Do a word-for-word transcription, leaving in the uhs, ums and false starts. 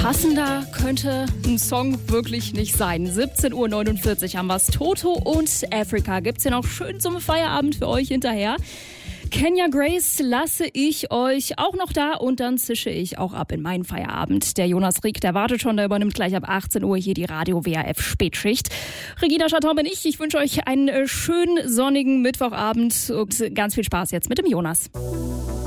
Passender könnte ein Song wirklich nicht sein. siebzehn Uhr neunundvierzig haben wir's. Toto und Africa gibt's hier noch schön zum Feierabend für euch hinterher. Kenya Grace lasse ich euch auch noch da und dann zische ich auch ab in meinen Feierabend. Der Jonas Rieck, der wartet schon, der übernimmt gleich ab achtzehn Uhr hier die Radio W R F Spätschicht. Regina Chaton bin ich. Ich wünsche euch einen schönen sonnigen Mittwochabend und ganz viel Spaß jetzt mit dem Jonas.